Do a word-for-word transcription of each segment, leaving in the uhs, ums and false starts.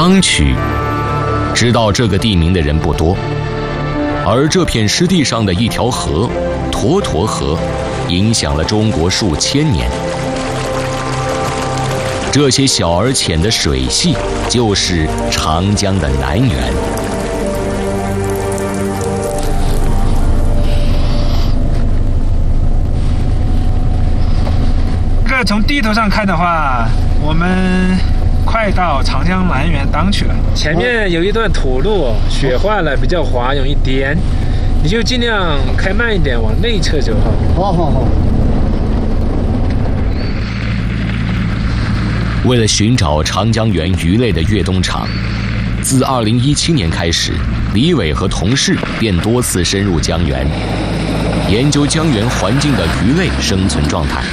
当区，知道这个地名的人不多，而这片湿地上的一条河——沱沱河，影响了中国数千年。这些小而浅的水系，就是长江的南源。 这从地图上看的话，我们快到长江南源当区了。 前面有一段土路，雪化了，比较滑，容易颠，你就尽量开慢一点，往内侧就好。 好好好。 为了寻找长江源鱼类的越冬场，自二零一七年开始，李伟和同事便多次深入江源，研究江源环境的鱼类生存状态。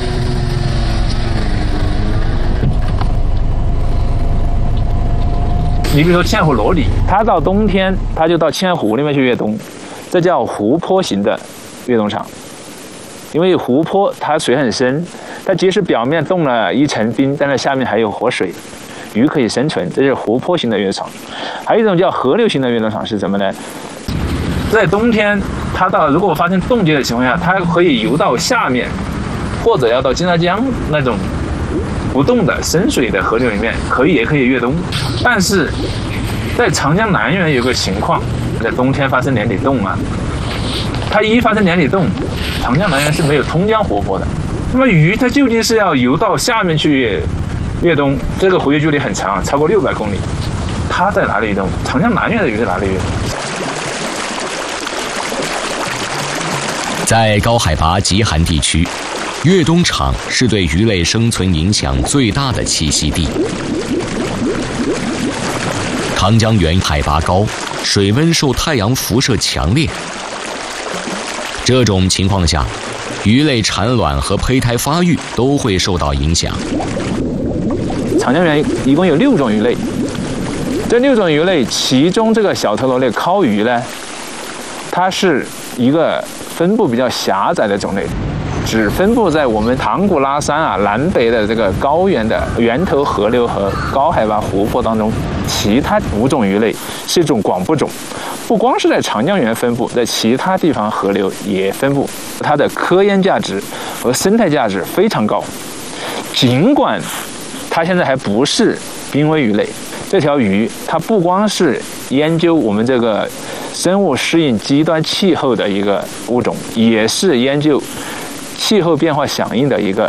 你比如说千湖罗鲤，它到冬天它就到千湖里面去越冬，这叫湖泊型的越冬场。因为湖泊它水很深，它即使表面冻了一层冰，但是下面还有活水，鱼可以生存，这是湖泊型的越冬场。还有一种叫河流型的越冬场是什么呢？在冬天，它到如果发生冻结的情况下，它可以游到下面，或者要到金沙江那种不动的深水的河流里面，可以也可以越冬。但是在长江南源有个情况，在冬天发生年底冻啊，它一发生年底冻，长江南源是没有通江活泼的。那么鱼它究竟是要游到下面去越冬，这个回游距离很长，超过六百公里。它在哪里越冬？长江南源的鱼在哪里越冬？ 在高海拔极寒地区，越冬场是对鱼类生存影响最大的栖息地。长江源海拔高，水温受太阳辐射强烈，这种情况下，鱼类产卵和胚胎发育都会受到影响。 长江源一共有六种鱼类，这六种鱼类，其中这个小头螺类尻鱼呢，它是一个分布比较狭窄的种类，只分布在我们唐古拉山啊南北的这个高原的源头河流和高海拔湖泊当中。其他五种鱼类是一种广布种，不光是在长江源分布，在其他地方河流也分布，它的科研价值和生态价值非常高。尽管它现在还不是濒危鱼类，这条鱼它不光是研究我们这个生物适应极端气候的一个物种，也是研究气候变化响应的一个